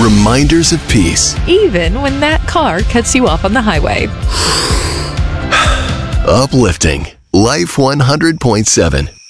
Reminders of peace. even when that car cuts you off on the highway. Uplifting. Life 100.7.